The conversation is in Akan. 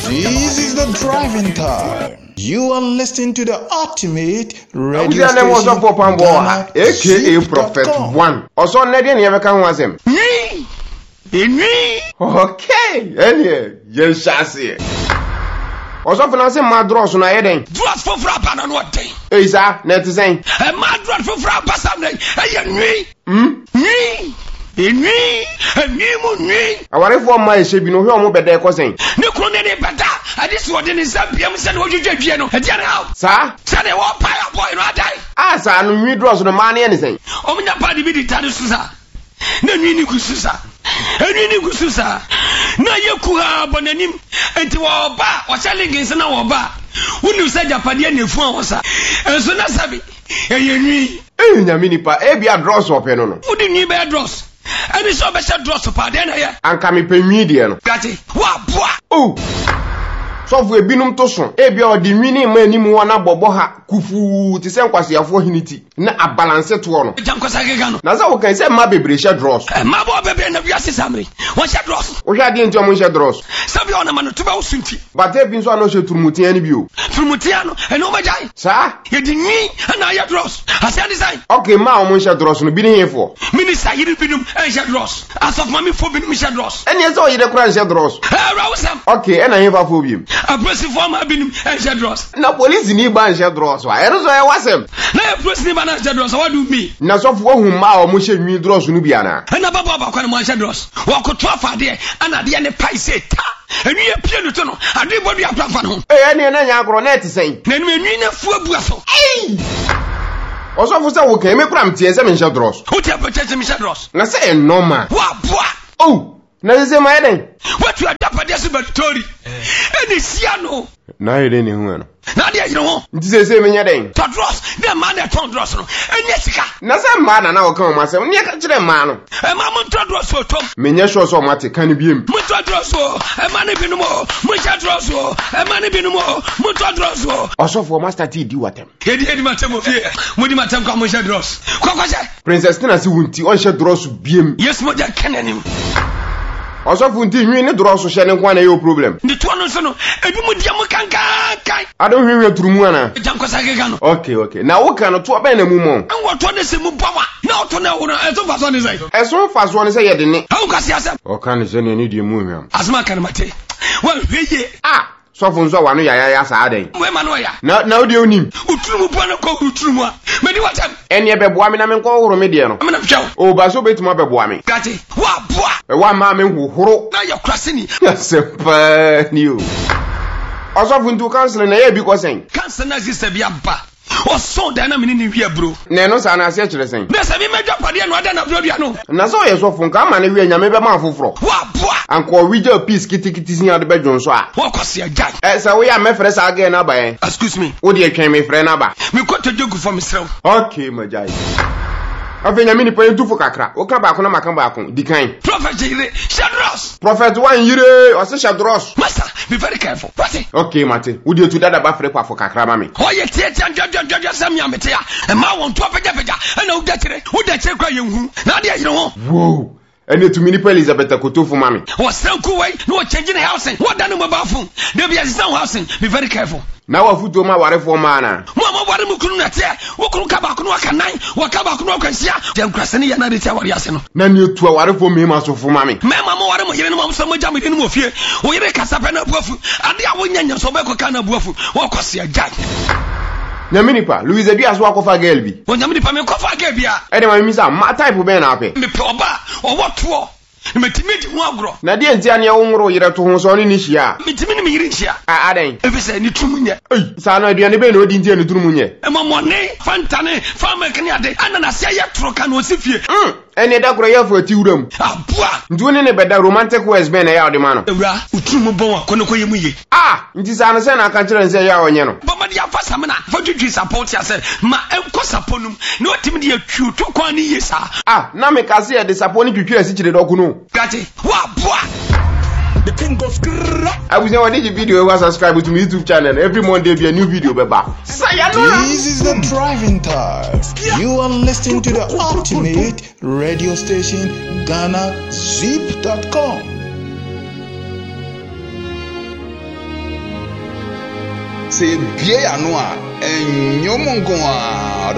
This is the driving time. You are listening to the ultimate radio station. Ghana, aka Prophet 1. Also, Nadian never can was him. Okay, anyway, yes, I see. Also, financing my draws on a heading. Draws for Frappan on what day? Is that net is saying? A mad draw for Frappan, me. I want for my ship, you know, who are better cousin. No crony better. I just want in some PM said what you did, sir. Said they were pile boy, not die. Ah, sir, no me draws on the money anything. Oh, my body be the Tadusa. No, you Kususa. And you Kususa. No, you Kuha Bonanim, and to our bar, or selling against an hour bar. When you said Japanian phone, sir, and so that's happy. And you need a minipa, a draws or pennon. Who didn't need bad draws? And it's so better draws of our dinner. And come pay median. Got it. What? Oh. So we binum toson ebi o di mini mani mu wana bobo ha kufu ti se nkwase afo hiniti na abalance to no jankwasa gegano na za wo kan se ma bebre hye dross ma bo bebre na wiase samre won hye dross wo hye de nti o mo hye dross sabi ona ma no tuba wo sunti but e bi nso ano hye turumutia ni bi o turumutia no e no majai sa ye di nwi na hye dross ase design okay ma o mo hye dross no bi ni hefo minister yiri binum e hye dross as of mami fo binum hye dross eni e so yire kura hye dross rawsam okay e na hefa fo bi abresi form abinum e dross na police ni ba hye dross wa e so e wasem na abresi ni ba na hye dross what do me na so fo hu ma o mo hye nwi dross no bia na na baba kwa na mo hye dross wa ko to afade ana de ne pai se ta enu ye pie no to no ade bodu aplafa no ene na nya agro na etisen na enu enwi na fu abua so oso fu se wo kan me kura mtie se me hye dross wo ti apache me hye dross na se normal wa boa oh na se ma eden what you adapade se batori eni siano na eden ni hu no na de yiro ho nti se me nya den to dross na man na ton dross no eni sika na se ma na wo kan o ma se ne ka kire ma no e ma mo to dross o tom me nya sure so ma te kan biem mo to dross o e ma ne binu mo mo ja dross o e ma ne binu mo mo to dross o osofo master ti di watem edi matem o fie mo di matem kwa mo ja dross kwa princess tina si wunti on hye dross biem yes mo ja kanenim osofo nti hwi ne dross hye ne kwa na yo problem ndi to no so no ebi mu dia mo kankan ado hwi turumu ana jankosa gegano okay na wo kan to ba na mu mo wo to ne se mu bawa na to na wo na eso fa so ne sai eso fa so ne sai ye de ne ha ukasi asem o kan se ne ni di mu hwam asma kan mate wa hweye sofo nso wa no ya sa aden we ma no ya na odi onim uturumu bo na ko uturumu a me di watam eni ebe boa me na me nko horo me de no me na fjaw o ba so betuma be boa me gati wa boa e wa ma me horo na ya krase ni sempa ni o osofo ntu cancel na ye bi ko sen cancel na sister bi aba o so da na me ni wi abro na no sa na ase kire sen na se bi medwa pade no ada na bro bia no na so ye sofo nka ma na wi anya be ma afoforo wa boa anko wija peace kitikiti sin ade be dwon so a wa kwase agya sa we ya me frɛ sa aga na ba yen excuse me wo de atwen me frɛ na ba me ko to jogu for me srew okay majai afenya mini pa entufo kakra wo ka ba ko na maka ba ko dikan prophet jire shadros prophet wan yire o se shadros master be very careful what okay mate wo de tu dada ba frɛ kwa fo kakra ma me o ye tie tie sam ya mete ya e ma won to peja na wo da kire kwa ye hu na de yire ho wow ene tu mini pa Elizabeth Kotofu mami wo sanku wai no change the housing what da no mobile phone dey be assistant housing be very careful na wa futo ma ware fo ma na mo ware mu kunu na te wo kunu ka ba kunu aka nan wo ka ba kunu akwansia dem krase ne ya na de te ware ase no na ni otu ware fo me ma so fo mami me ma mo ware mo yire no mo so mo jam de no mo fie wo yire kasa pe na buafu ade a wo nyanya so be ko ka na buafu wo kwase agyan nyamini pa Louise Edi aso akofa girl bi o nyamini pa me kofa girl bi a e de ma mi sa ma type be na ape me pe oba o woto metimi di ho agro na de ntia ne wo ngro yire to ho so ni hia metimi ni me yire hia aden ebi se ni trumunye sa na aduane be na odi ntia ni trumunye e momone fantane fama kani ade anana se ya troka na osifie ene da kro ya fo ati wuram abua ndu ne beda romantic words be na ya ode ma no ewura uturumu bon akono ko yemu ye nti sa na se na aka kire nse ya onye no baba dia fa samena fa twitwi support ya se ma enko saponum na otimi dia twutu kwa ni ye sa na me ka se ya de support ni twitwi asi kire doku no gati wa bua the thing goes I was watching the video. I subscribe to my YouTube channel. Every Monday be a new video, baba. This is the driving time. You are listening to the ultimate radio station, GhanaZip.com. sɛ ebie ano a enyom nko a